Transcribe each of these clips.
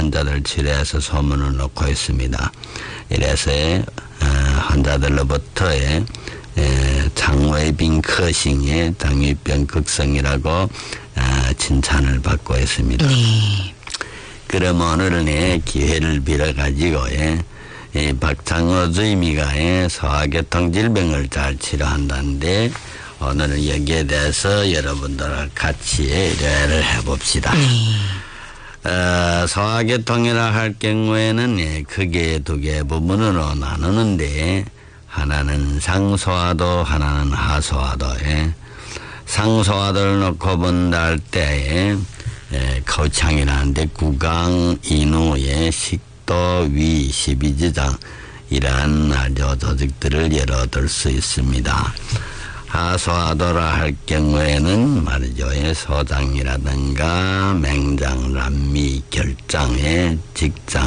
환자들 치료해서 소문을 놓고 있습니다. 이래서 환자들로부터의 장외빈 커싱의 당위병 극성이라고 칭찬을 받고 있습니다. 네. 그럼 오늘은 기회를 빌어가지고 이 박창호 주임이가 소화계통 질병을 잘 치료한다는데 오늘은 여기에 대해서 여러분들과 같이 대화를 해봅시다. 소화계통이라 할 경우에는 크게 두 개 부분으로 나누는데 하나는 상소화도 하나는 하소화도. 상소화도를 놓고 본다 할 때에 거창이라는데 구강, 인후의 식도, 위, 십이지장 이러한 조직들을 예로 들 수 있습니다. 하소화도라 할 경우에는 말이죠. 소장이라든가 맹장, 람미, 결장의 직장,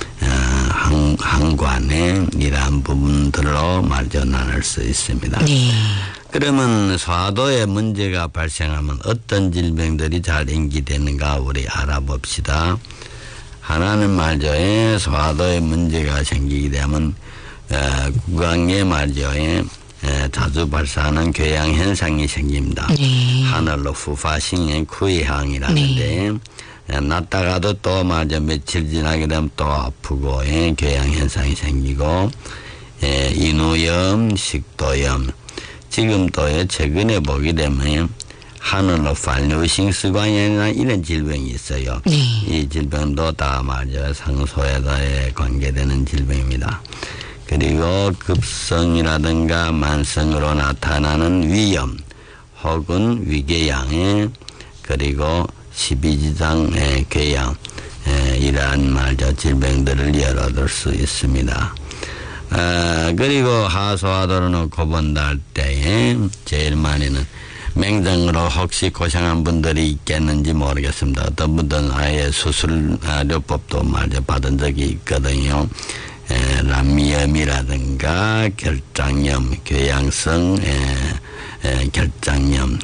항관의 이러한 부분들로 말이죠. 나눌 수 있습니다. 네. 그러면 소화도에 문제가 발생하면 어떤 질병들이 잘 인지되는가 우리 알아봅시다. 하나는 말이죠. 소화도에 문제가 생기게 되면 구강에 말이죠. 자주 발생하는 궤양 현상이 생깁니다. 네. 하늘로 후파싱의 쿠이항이라는데 났다가도 또 말이죠. 며칠 지나게 되면 또 아프고 궤양 현상이 생기고 인후염, 식도염 지금 또 최근에 보게 되면 하늘로 팔류싱스관이나 이런 질병이 있어요. 네. 이 질병도 다 말이죠. 상소에다에 관계되는 질병입니다. 그리고 급성이라든가 만성으로 나타나는 위염 혹은 위궤양 그리고 십이지장의 궤양 이러한 말이죠. 질병들을 열어둘 수 있습니다. 그리고 하소화도를 놓고 본다 할 때에 제일 많이는 맹장으로 혹시 고생한 분들이 있겠는지 모르겠습니다. 어떤 분들은 아예 수술료법도 말이죠. 받은 적이 있거든요. 람미염이라든가 결장염, 궤양성 결장염,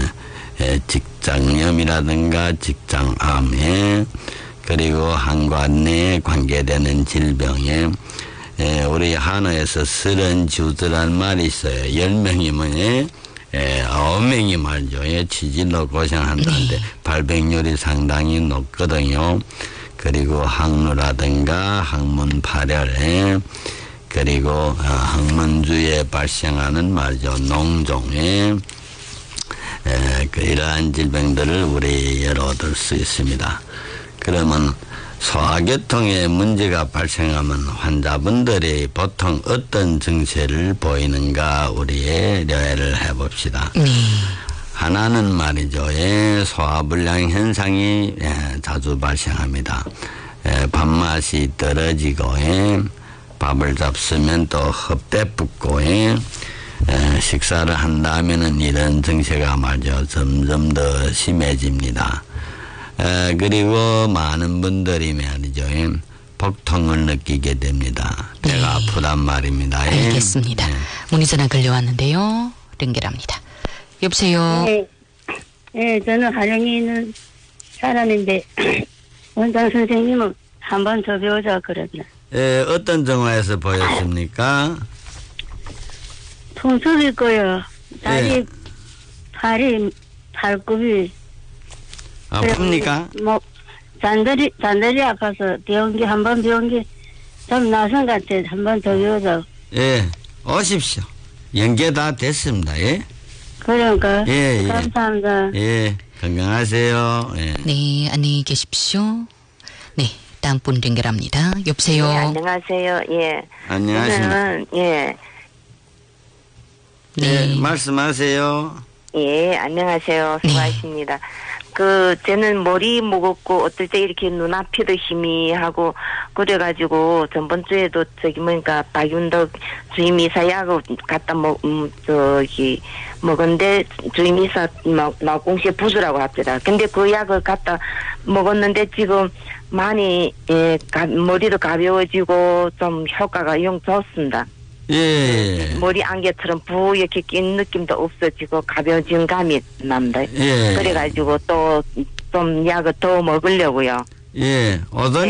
직장염이라든가 직장암, 그리고 항관내에 관계되는 질병에 우리 한어에서 설은주드란 말이 있어요. 10명이면 9명이 말이죠. 치질로 고생한다는데 발병률이 상당히 높거든요. 그리고 항루라든가 항문 파열, 그리고 항문주에 발생하는 말이죠. 농종에 이러한 질병들을 우리 열어둘 수 있습니다. 그러면 소화계통에 문제가 발생하면 환자분들이 보통 어떤 증세를 보이는가 우리의 려해를 해봅시다. 하나는 말이죠. 소화불량 현상이 자주 발생합니다. 밥맛이 떨어지고 밥을 잡수면 또 흡대 붓고 식사를 한다면은 이런 증세가 말이죠. 점점 더 심해집니다. 그리고 많은 분들이 말이죠. 복통을 느끼게 됩니다. 배가 아프단 말입니다. 알겠습니다. 문의 전화 걸려왔는데요. 연결합니다. 여보세요. 네, 저는 하령이 있는 사람인데 원장 선생님은 한 번 더 배우자 그러면. 어떤 정화에서 보였습니까? 통수일 거요. 다리, 팔이, 팔굽이. 아픕니까? 뭐 잔다리 아파서 한 번 배운 게 좀 나선 것 같아. 한 번 더 배우자. 오십시오. 연계 다 됐습니다. 그러니까. 감사합니다. 건강하세요. 네, 안녕히 계십시오. 네, 다음 분 연결합니다. 여보세요. 네, 안녕하세요. 안녕하십니까. 네. 말씀하세요. 안녕하세요. 수고하십니다. 저는 머리 무겁고 어떨 때 이렇게 눈앞이도 희미하고 그래가지고 전번주에도 박윤덕 주임이사 약을 갖다 먹었는데 주임이사 나공시에 부수라고 합니다. 근데 그 약을 갖다 먹었는데 지금 많이 머리도 가벼워지고 좀 효과가 영 좋습니다. 머리 안개처럼 부옇게 낀 느낌도 없어지고 가벼워진 감이 납니다. 그래가지고 또 좀 약을 더 먹으려고요. 어떤